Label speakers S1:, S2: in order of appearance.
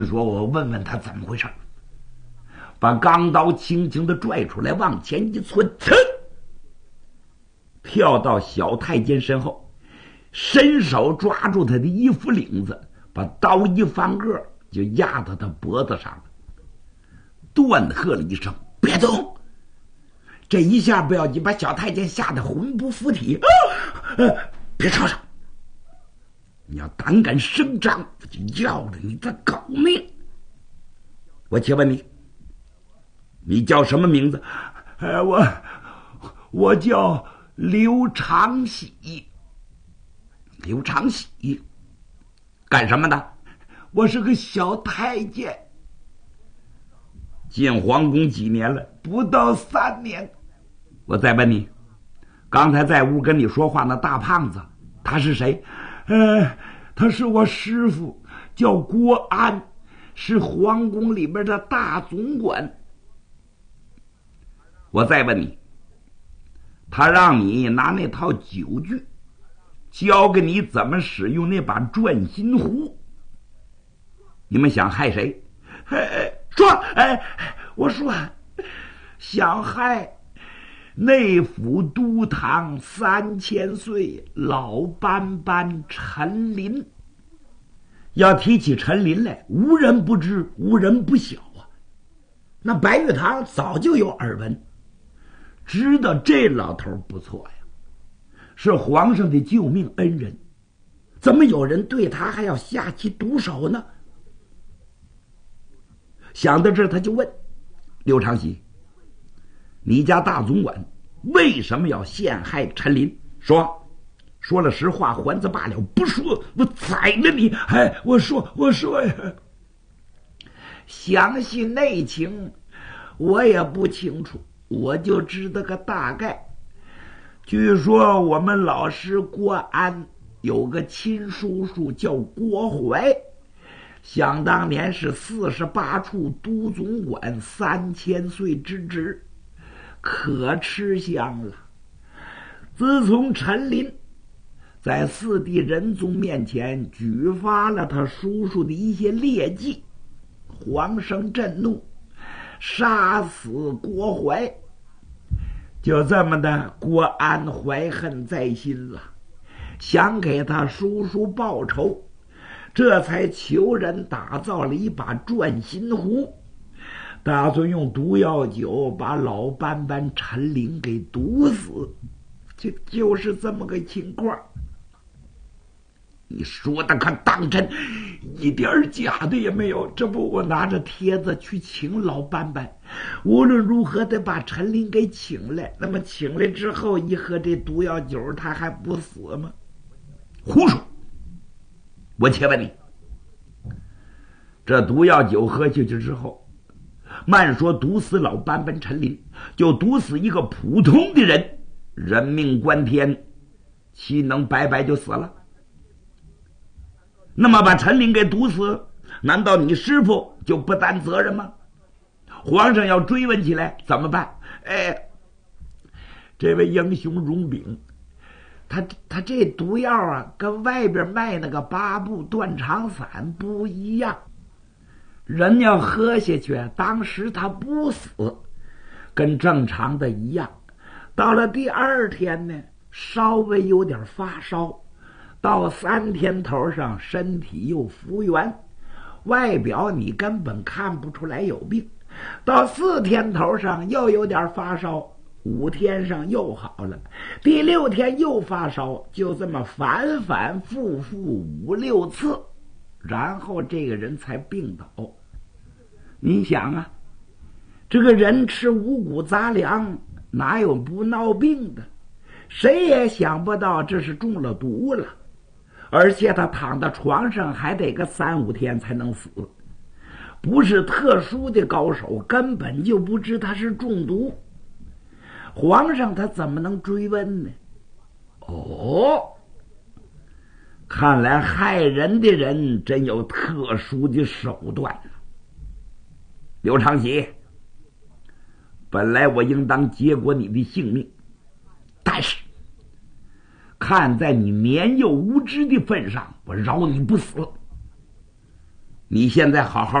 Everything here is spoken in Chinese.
S1: 说我问问他怎么回事，把钢刀轻轻的拽出来，往前一窜，跳到小太监身后，伸手抓住他的衣服领子，把刀一翻个就压到他脖子上了，断喝了一声：“别动！”这一下不要紧，把小太监吓得魂不附体。别吵吵！你要胆敢声张，我就要了你的狗命！我且问你，你叫什么名字？我叫刘长喜。刘长喜，干什么的？我是个小太监，进皇宫几年了？不到3年。我再问你，刚才在屋跟你说话那大胖子，他是谁？他是我师傅，叫郭安，是皇宫里边的大总管。我再问你，他让你拿那套酒具，教给你怎么使用那把转心壶。你们想害谁？说，我说想害内府都堂3000岁老班班陈林。要提起陈林来，无人不知，无人不晓啊。那白玉堂早就有耳闻，知道这老头不错呀，是皇上的救命恩人，怎么有人对他还要下其毒手呢？想到这儿，他就问刘长喜：“你家大总管为什么要陷害陈林？说了实话，还则罢了，不说我宰了你！”我说呀，详细内情我也不清楚，我就知道个大概。据说我们老师郭安有个亲叔叔叫郭怀，想当年是48处都总管3000岁之职，可吃香了。自从陈林在4弟仁宗面前举发了他叔叔的一些劣迹，皇上震怒，杀死郭怀。就这么的，郭安怀恨在心了，想给他叔叔报仇，这才求人打造了一把转心壶，打算用毒药酒把老班班陈林给毒死。就是这么个情况。你说的可当真，一点假的也没有。这不，我拿着帖子去请老班班，无论如何得把陈林给请来。那么请来之后一喝这毒药酒，他还不死吗？胡说！我且问你，这毒药酒喝下去之后，慢说毒死老班班陈林，就毒死一个普通的人，人命关天，岂能白白就死了？那么把陈林给毒死，难道你师傅就不担责任吗？皇上要追问起来怎么办？这位英雄荣炳，他这毒药啊，跟外边卖那个8步断肠散不一样。人要喝下去，当时他不死，跟正常的一样。到了第2天呢，稍微有点发烧，到3天头上身体又复原，外表你根本看不出来有病。到4天头上又有点发烧，5天上又好了，第6天又发烧，就这么反反复复5、6次，然后这个人才病倒。你想啊，这个人吃五谷杂粮，哪有不闹病的？谁也想不到这是中了毒了，而且他躺在床上还得个3、5天才能死。不是特殊的高手，根本就不知他是中毒。皇上他怎么能追问呢？看来害人的人真有特殊的手段。刘长喜，本来我应当结果你的性命，但是看在你年幼无知的份上，我饶你不死。 你现在好好